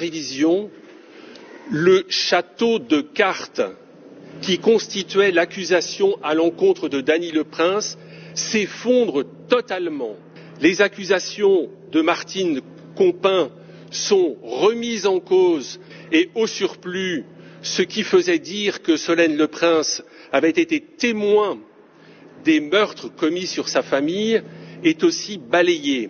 révision, le château de cartes qui constituait l'accusation à l'encontre de Dany le Prince s'effondre totalement. Les accusations de Martine Compin sont remises en cause et au surplus, ce qui faisait dire que Solène le Prince avait été témoin des meurtres commis sur sa famille est aussi balayé.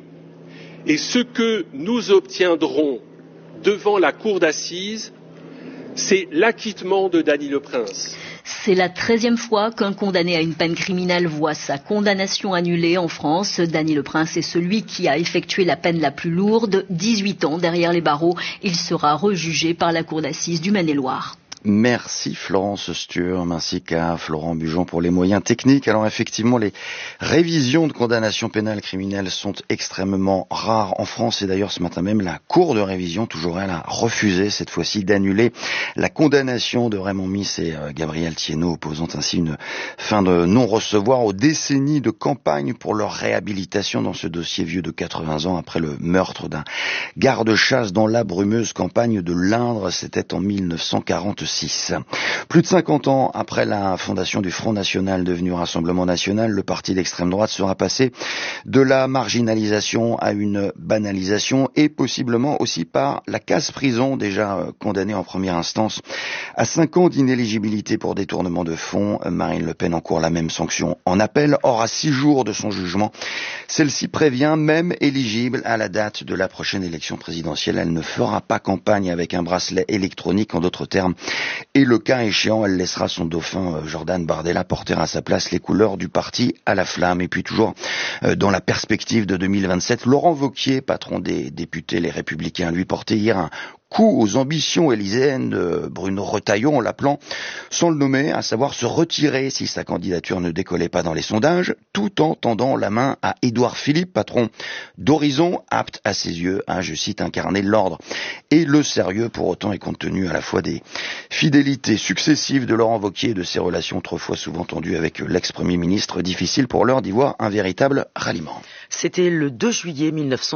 Et ce que nous obtiendrons devant la cour d'assises, c'est l'acquittement de Dany le Prince. C'est la 13e fois qu'un condamné à une peine criminelle voit sa condamnation annulée en France. Dany le Prince est celui qui a effectué la peine la plus lourde, 18 ans derrière les barreaux. Il sera rejugé par la cour d'assises du Maine-et-Loire. Merci Florence Sturm ainsi qu'à Florent Bujon pour les moyens techniques. Alors effectivement, les révisions de condamnation pénale criminelle sont extrêmement rares en France et d'ailleurs ce matin même la Cour de révision, toujours elle, a refusé cette fois-ci d'annuler la condamnation de Raymond Miss et Gabriel Thiénot, opposant ainsi une fin de non-recevoir aux décennies de campagne pour leur réhabilitation dans ce dossier vieux de 80 ans après le meurtre d'un garde-chasse dans la brumeuse campagne de l'Indre. C'était en 1946. Plus de 50 ans après la fondation du Front National devenu Rassemblement National, le parti d'extrême droite sera passé de la marginalisation à une banalisation et possiblement aussi par la casse-prison déjà condamnée en première instance à 5 ans d'inéligibilité pour détournement de fonds. Marine Le Pen encourt la même sanction en appel. Or, à 6 jours de son jugement, celle-ci prévient, même éligible à la date de la prochaine élection présidentielle, elle ne fera pas campagne avec un bracelet électronique, en d'autres termes. Et le cas échéant, elle laissera son dauphin Jordan Bardella porter à sa place les couleurs du parti à la flamme. Et puis toujours dans la perspective de 2027, Laurent Wauquiez, patron des députés Les Républicains, lui portait hier un coup aux ambitions élyséennes de Bruno Retailleau en l'appelant, sans le nommer, à savoir se retirer si sa candidature ne décollait pas dans les sondages, tout en tendant la main à Édouard Philippe, patron d'Horizon, apte à ses yeux à, je cite, incarner l'ordre et le sérieux pour autant et compte tenu à la fois des fidélités successives de Laurent Wauquiez et de ses relations trop fois souvent tendues avec l'ex-premier ministre, difficile pour l'heure d'y voir un véritable ralliement. C'était le 2 juillet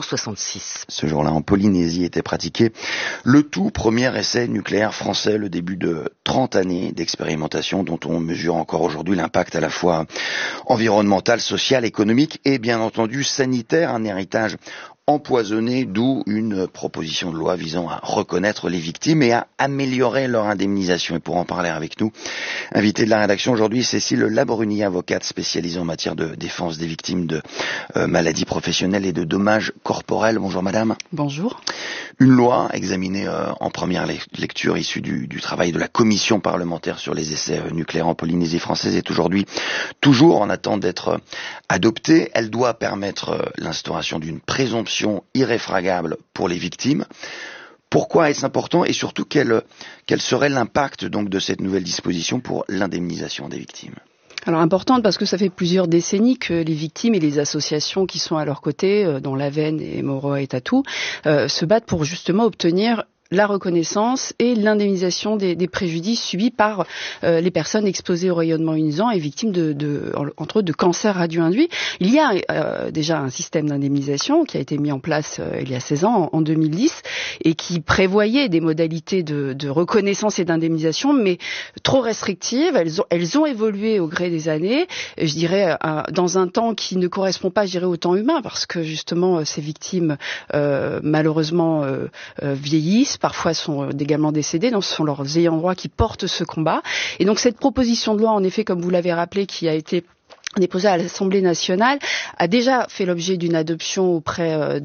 1966. Ce jour-là, en Polynésie, était pratiqué le tout premier essai nucléaire français, le début de 30 années d'expérimentation dont on mesure encore aujourd'hui l'impact à la fois environnemental, social, économique et bien entendu sanitaire, un héritage empoisonné, d'où une proposition de loi visant à reconnaître les victimes et à améliorer leur indemnisation. Et pour en parler avec nous, invité de la rédaction aujourd'hui, Cécile Labruni, avocate spécialisée en matière de défense des victimes de maladies professionnelles et de dommages corporels. Bonjour madame. Bonjour. Une loi examinée en première lecture issue du travail de la commission parlementaire sur les essais nucléaires en Polynésie française est aujourd'hui toujours en attente d'être adoptée. Elle doit permettre l'instauration d'une présomption irréfragable pour les victimes. Pourquoi est-ce important et surtout quel serait l'impact donc de cette nouvelle disposition pour l'indemnisation des victimes ? Alors importante parce que ça fait plusieurs décennies que les victimes et les associations qui sont à leur côté, dont l'AVEN et Moroa et Tatou, se battent pour justement obtenir la reconnaissance et l'indemnisation des préjudices subis par les personnes exposées au rayonnement ionisant et victimes entre autres de cancer radio-induit. Il y a déjà un système d'indemnisation qui a été mis en place il y a 16 ans, en 2010, et qui prévoyait des modalités de reconnaissance et d'indemnisation, mais trop restrictives. Elles ont évolué au gré des années, je dirais, dans un temps qui ne correspond pas, je dirais, au temps humain, parce que justement ces victimes malheureusement vieillissent, parfois sont également décédés, donc ce sont leurs ayants droit qui portent ce combat. Et donc cette proposition de loi, en effet, comme vous l'avez rappelé, qui a été déposée à l'Assemblée nationale, a déjà fait l'objet d'une adoption auprès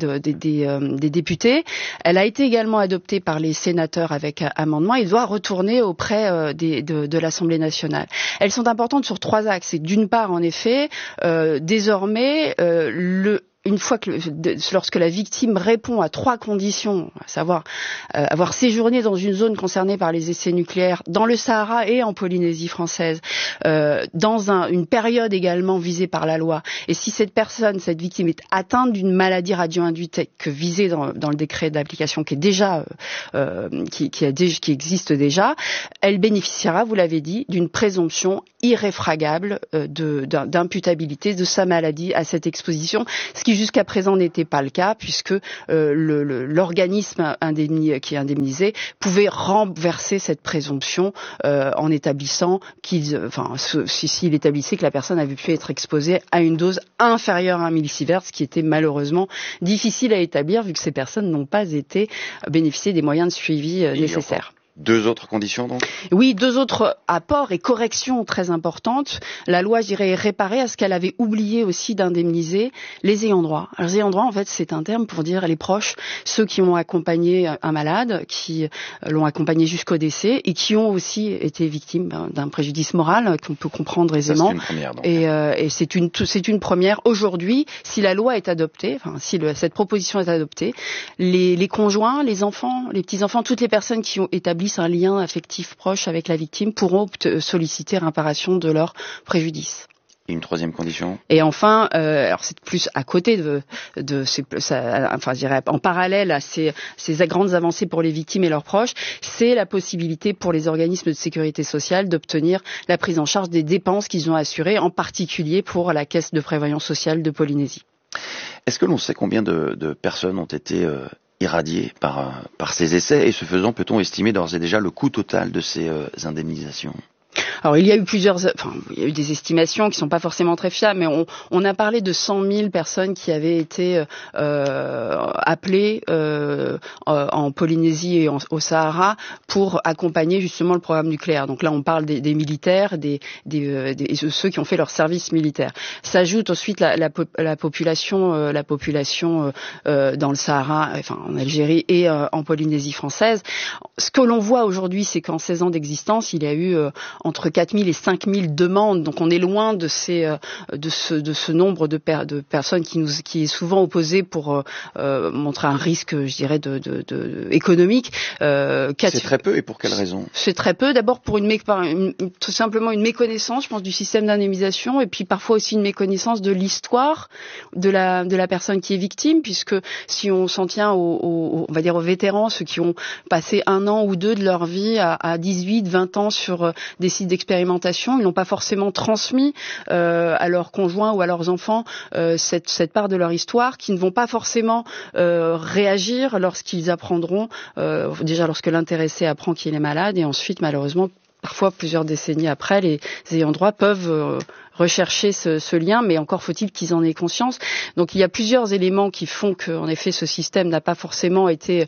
des députés. Elle a été également adoptée par les sénateurs avec amendement et doit retourner auprès de l'Assemblée nationale. Elles sont importantes sur 3 axes. D'une part, en effet, désormais, une fois que lorsque la victime répond à 3 conditions, à savoir avoir séjourné dans une zone concernée par les essais nucléaires dans le Sahara et en Polynésie française, dans une période également visée par la loi, et si cette victime est atteinte d'une maladie radio-induite que visée dans le décret d'application qui est déjà qui existe déjà, elle bénéficiera, vous l'avez dit, d'une présomption irréfragable d'imputabilité de sa maladie à cette exposition, ce qui qui jusqu'à présent n'était pas le cas, puisque l'organisme qui est indemnisé pouvait renverser cette présomption en établissant s'il établissait que la personne avait pu être exposée à une dose inférieure à 1 millisievert, ce qui était malheureusement difficile à établir vu que ces personnes n'ont pas été bénéficier des moyens de suivi nécessaires. 2 autres conditions donc ? Oui, 2 autres apports et corrections très importantes. La loi, je dirais, est réparée à ce qu'elle avait oublié aussi d'indemniser les ayants droit. Alors, les ayants droit, en fait, c'est un terme pour dire les proches, ceux qui ont accompagné un malade, qui l'ont accompagné jusqu'au décès et qui ont aussi été victimes d'un préjudice moral qu'on peut comprendre aisément. Ça, c'est une première, donc. Et c'est une première. Aujourd'hui, si la loi est adoptée, cette proposition est adoptée, les conjoints, les enfants, les petits-enfants, toutes les personnes qui ont établi un lien affectif proche avec la victime pourront solliciter réparation de leur préjudice. Et une 3e condition ? Et enfin, alors c'est plus à côté je dirais en parallèle à ces grandes avancées pour les victimes et leurs proches, c'est la possibilité pour les organismes de sécurité sociale d'obtenir la prise en charge des dépenses qu'ils ont assurées, en particulier pour la Caisse de prévoyance sociale de Polynésie. Est-ce que l'on sait combien de personnes ont été irradiées par ces essais, et ce faisant, peut-on estimer d'ores et déjà le coût total de ces indemnisations ? Alors il y a eu des estimations qui sont pas forcément très fiables, mais on a parlé de 100 000 personnes qui avaient été appelées en Polynésie et au Sahara pour accompagner justement le programme nucléaire. Donc là on parle des militaires, ceux qui ont fait leur service militaire. S'ajoute ensuite la population dans le Sahara, en Algérie et en Polynésie française. Ce que l'on voit aujourd'hui, c'est qu'en 16 ans d'existence, il y a eu entre 4 000 et 5 000 demandes. Donc on est loin de ce nombre de personnes qui est souvent opposé pour montrer un risque, je dirais, économique. C'est très peu, et pour quelle raison ? C'est très peu. D'abord pour tout simplement une méconnaissance, je pense, du système d'indemnisation, et puis parfois aussi une méconnaissance de l'histoire de la personne qui est victime, puisque si on s'en tient on va dire aux vétérans, ceux qui ont passé 1 an ou 2 de leur vie à 18, 20 ans sur des sites d'expérimentation, ils n'ont pas forcément transmis à leurs conjoints ou à leurs enfants cette part de leur histoire, qui ne vont pas forcément réagir lorsqu'ils apprendront, déjà lorsque l'intéressé apprend qu'il est malade, et ensuite malheureusement parfois plusieurs décennies après, les ayants droit peuvent rechercher ce lien, mais encore faut-il qu'ils en aient conscience. Donc il y a plusieurs éléments qui font qu'en effet ce système n'a pas forcément été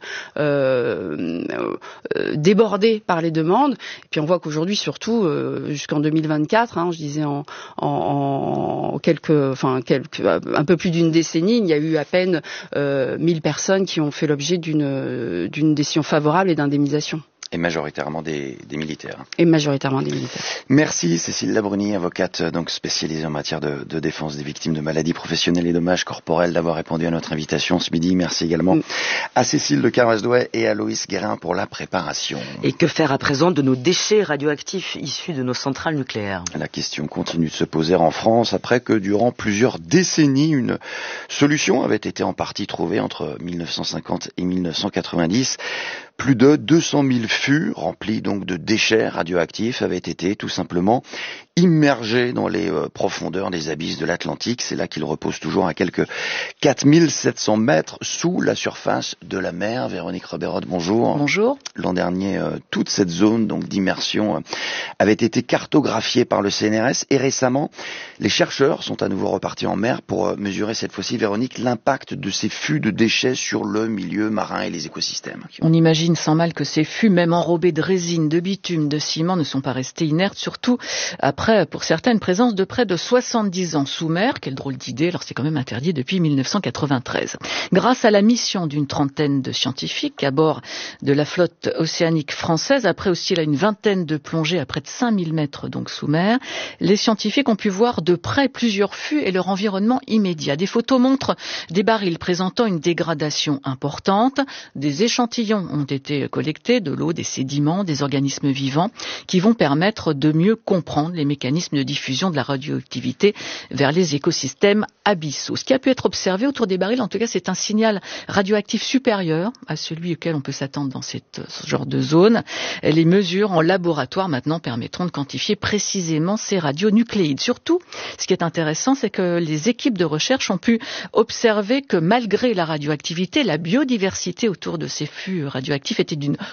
débordé par les demandes. Et puis on voit qu'aujourd'hui, surtout jusqu'en 2024, je disais en un peu plus d'une décennie, il y a eu à peine 1000 personnes qui ont fait l'objet d'une décision favorable et d'indemnisation. Et majoritairement des militaires. Merci Cécile Labruni, avocate donc spécialisée en matière de défense des victimes de maladies professionnelles et dommages corporels, d'avoir répondu à notre invitation ce midi. Merci également à Cécile de Carouasdouet et à Loïs Guérin pour la préparation. Et que faire à présent de nos déchets radioactifs issus de nos centrales nucléaires ? La question continue de se poser en France après que durant plusieurs décennies, une solution avait été en partie trouvée entre 1950 et 1990. Plus de 200 000 fûts remplis donc de déchets radioactifs avaient été tout simplement immergés dans les profondeurs des abysses de l'Atlantique. C'est là qu'ils reposent toujours à quelques 4700 mètres sous la surface de la mer. Véronique Reberotte, bonjour. Bonjour. L'an dernier, toute cette zone donc d'immersion avait été cartographiée par le CNRS, et récemment, les chercheurs sont à nouveau repartis en mer pour mesurer cette fois-ci, Véronique, l'impact de ces fûts de déchets sur le milieu marin et les écosystèmes. On imagine sans mal que ces fûts, même enrobés de résine, de bitume, de ciment, ne sont pas restés inertes, surtout après, pour certaines, présence de près de 70 ans sous mer. Quelle drôle d'idée, alors c'est quand même interdit depuis 1993. Grâce à la mission d'une trentaine de scientifiques à bord de la flotte océanique française, après aussi une vingtaine de plongées à près de 5000 mètres donc sous mer, les scientifiques ont pu voir de près plusieurs fûts et leur environnement immédiat. Des photos montrent des barils présentant une dégradation importante. Des échantillons ont été collectés, de l'eau, des sédiments, des organismes vivants, qui vont permettre de mieux comprendre les mécanismes de diffusion de la radioactivité vers les écosystèmes abyssaux. Ce qui a pu être observé autour des barils, en tout cas, c'est un signal radioactif supérieur à celui auquel on peut s'attendre dans ce genre de zone. Les mesures en laboratoire maintenant permettront de quantifier précisément ces radionucléides. Surtout, ce qui est intéressant, c'est que les équipes de recherche ont pu observer que malgré la radioactivité, la biodiversité autour de ces fûts radioactifs était d'une